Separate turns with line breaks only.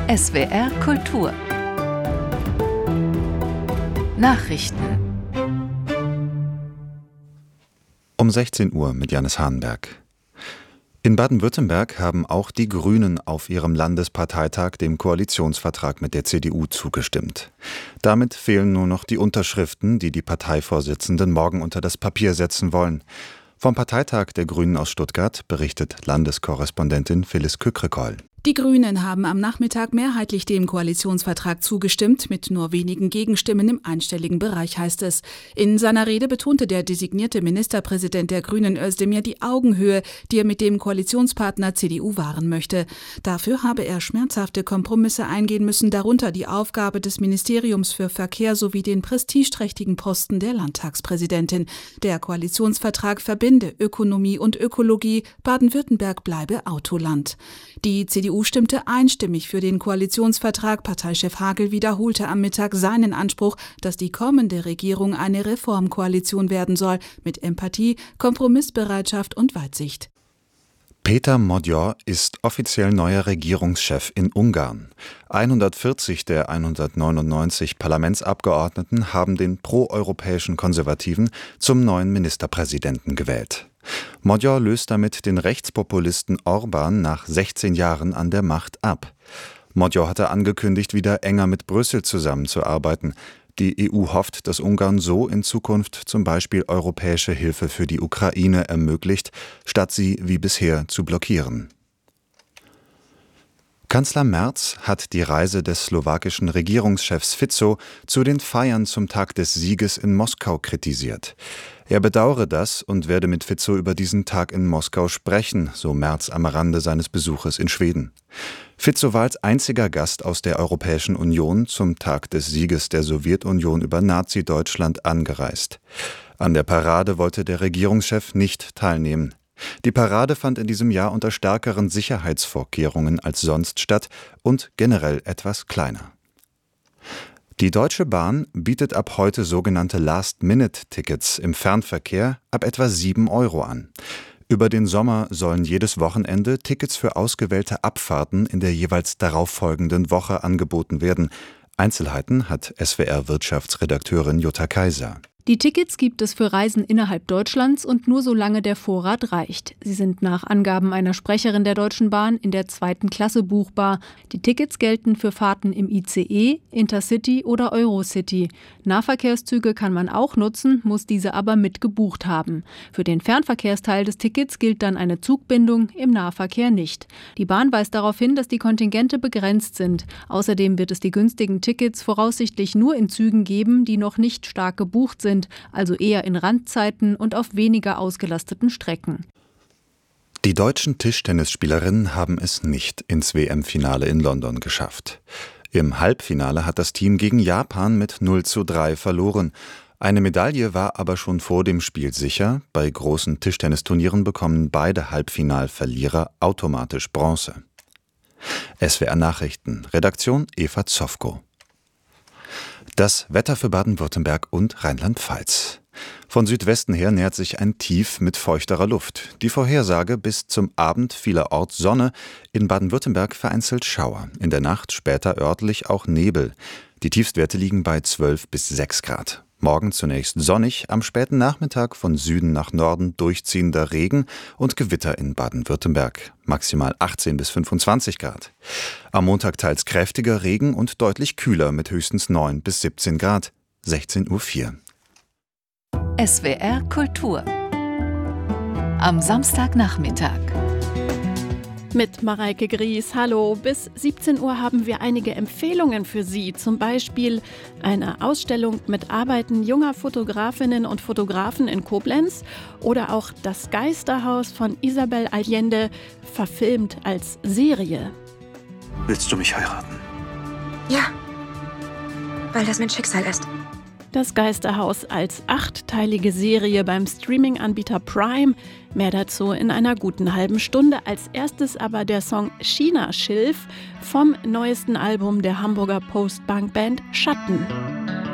SWR Kultur Nachrichten
Um 16 Uhr mit Janis Hahnberg. In Baden-Württemberg haben auch die Grünen auf ihrem Landesparteitag dem Koalitionsvertrag mit der CDU zugestimmt. Damit fehlen nur noch die Unterschriften, die die Parteivorsitzenden morgen unter das Papier setzen wollen. Vom Parteitag der Grünen aus Stuttgart berichtet Landeskorrespondentin Phyllis Kükrikoll.
Die Grünen haben am Nachmittag mehrheitlich dem Koalitionsvertrag zugestimmt, mit nur wenigen Gegenstimmen im einstelligen Bereich, heißt es. In seiner Rede betonte der designierte Ministerpräsident der Grünen Özdemir die Augenhöhe, die er mit dem Koalitionspartner CDU wahren möchte. Dafür habe er schmerzhafte Kompromisse eingehen müssen, darunter die Aufgabe des Ministeriums für Verkehr sowie den prestigeträchtigen Posten der Landtagspräsidentin. Der Koalitionsvertrag verbinde Ökonomie und Ökologie, Baden-Württemberg bleibe Autoland. Die CDU stimmte einstimmig für den Koalitionsvertrag. Parteichef Hagel wiederholte am Mittag seinen Anspruch, dass die kommende Regierung eine Reformkoalition werden soll, mit Empathie, Kompromissbereitschaft und Weitsicht.
Péter Magyar ist offiziell neuer Regierungschef in Ungarn. 140 der 199 Parlamentsabgeordneten haben den proeuropäischen Konservativen zum neuen Ministerpräsidenten gewählt. Magyar löst damit den Rechtspopulisten Orbán nach 16 Jahren an der Macht ab. Magyar hatte angekündigt, wieder enger mit Brüssel zusammenzuarbeiten. Die EU hofft, dass Ungarn so in Zukunft zum Beispiel europäische Hilfe für die Ukraine ermöglicht, statt sie wie bisher zu blockieren. Kanzler Merz hat die Reise des slowakischen Regierungschefs Fico zu den Feiern zum Tag des Sieges in Moskau kritisiert. Er bedauere das und werde mit Fico über diesen Tag in Moskau sprechen, so Merz am Rande seines Besuches in Schweden. Fico war als einziger Gast aus der Europäischen Union zum Tag des Sieges der Sowjetunion über Nazi-Deutschland angereist. An der Parade wollte der Regierungschef nicht teilnehmen. Die Parade fand in diesem Jahr unter stärkeren Sicherheitsvorkehrungen als sonst statt und generell etwas kleiner. Die Deutsche Bahn bietet ab heute sogenannte Last-Minute-Tickets im Fernverkehr ab etwa 7 € an. Über den Sommer sollen jedes Wochenende Tickets für ausgewählte Abfahrten in der jeweils darauffolgenden Woche angeboten werden. Einzelheiten hat SWR-Wirtschaftsredakteurin Jutta Kaiser.
Die Tickets gibt es für Reisen innerhalb Deutschlands und nur solange der Vorrat reicht. Sie sind nach Angaben einer Sprecherin der Deutschen Bahn in der 2. Klasse buchbar. Die Tickets gelten für Fahrten im ICE, Intercity oder Eurocity. Nahverkehrszüge kann man auch nutzen, muss diese aber mit gebucht haben. Für den Fernverkehrsteil des Tickets gilt dann eine Zugbindung, im Nahverkehr nicht. Die Bahn weist darauf hin, dass die Kontingente begrenzt sind. Außerdem wird es die günstigen Tickets voraussichtlich nur in Zügen geben, die noch nicht stark gebucht sind, also eher in Randzeiten und auf weniger ausgelasteten Strecken.
Die deutschen Tischtennisspielerinnen haben es nicht ins WM-Finale in London geschafft. Im Halbfinale hat das Team gegen Japan mit 0:3 verloren. Eine Medaille war aber schon vor dem Spiel sicher. Bei großen Tischtennisturnieren bekommen beide Halbfinalverlierer automatisch Bronze. SWR Nachrichten, Redaktion Eva Zofko. Das Wetter für Baden-Württemberg und Rheinland-Pfalz. Von Südwesten her nähert sich ein Tief mit feuchterer Luft. Die Vorhersage: bis zum Abend vielerorts Sonne, in Baden-Württemberg vereinzelt Schauer. In der Nacht später örtlich auch Nebel. Die Tiefstwerte liegen bei 12 bis 6 Grad. Morgen zunächst sonnig, am späten Nachmittag von Süden nach Norden durchziehender Regen und Gewitter in Baden-Württemberg. Maximal 18 bis 25 Grad. Am Montag teils kräftiger Regen und deutlich kühler mit höchstens 9 bis 17 Grad. 16:04 Uhr.
SWR Kultur am Samstagnachmittag.
Mit Mareike Gries, hallo. Bis 17 Uhr haben wir einige Empfehlungen für Sie. Zum Beispiel eine Ausstellung mit Arbeiten junger Fotografinnen und Fotografen in Koblenz oder auch das Geisterhaus von Isabel Allende, verfilmt als Serie.
Willst du mich heiraten?
Ja, weil das mein Schicksal ist.
Das Geisterhaus als 8-teilige Serie beim Streaming-Anbieter Prime. Mehr dazu in einer guten halben Stunde. Als erstes aber der Song China-Schilf vom neuesten Album der Hamburger Post-Punk-Band Schatten.